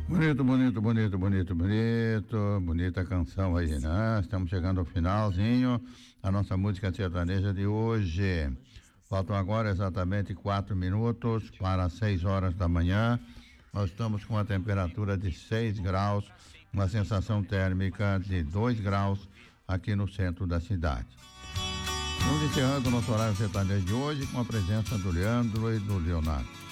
Bonito, bonito, bonito, bonito, bonito. Bonita canção aí, né? Estamos chegando ao finalzinho da nossa música sertaneja de hoje. Faltam agora exatamente 4 minutos para 6 horas da manhã. Nós estamos com a temperatura de 6 graus, uma sensação térmica de 2 graus aqui no centro da cidade. Vamos encerrando o nosso horário sertanejo de hoje com a presença do Leandro e do Leonardo.